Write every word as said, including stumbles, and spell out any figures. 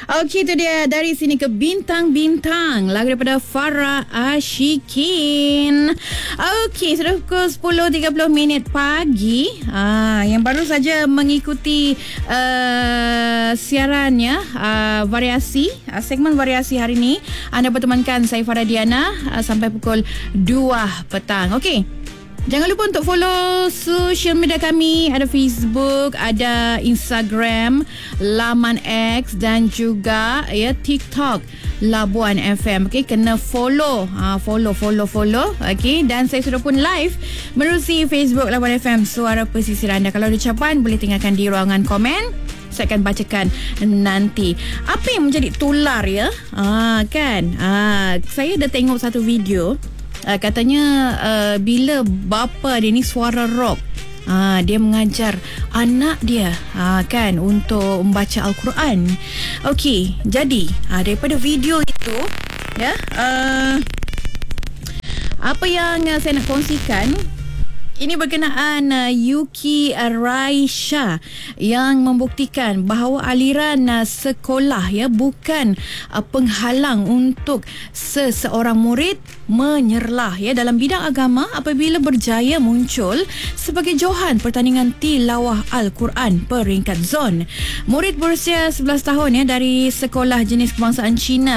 Okey, itu dia Dari Sini ke Bintang-Bintang, lagu daripada Farah Ashikin. Okey, sudah pukul sepuluh tiga puluh minit pagi. Ah, yang baru saja mengikuti uh, siarannya uh, variasi, uh, segmen variasi hari ini, anda bertemankan saya Farah Diana uh, sampai pukul dua petang. Okey, jangan lupa untuk follow social media kami. Ada Facebook, ada Instagram, Laman X dan juga ya TikTok Labuan F M. Okey, kena follow. Ha, follow, follow, follow. Okey, dan saya sudah pun live menerusi Facebook Labuan F M, Suara Pesisir anda. Kalau ada ucapan boleh tinggalkan di ruangan komen. Saya akan bacakan nanti. Apa yang menjadi tular ya? Ah, kan? Ah, saya dah tengok satu video. Uh, katanya uh, bila bapa dia ni suara rock, uh, dia mengajar anak dia uh, kan untuk membaca Al-Quran. Okey, jadi uh, daripada video itu ya, uh, apa yang uh, saya nak kongsikan ini berkenaan uh, Yuki Raisha yang membuktikan bahawa aliran uh, sekolah ya bukan uh, penghalang untuk seseorang murid menyerlah ya dalam bidang agama apabila berjaya muncul sebagai johan pertandingan tilawah Al-Quran peringkat zon. Murid berusia sebelas tahun ya dari sekolah jenis kebangsaan Cina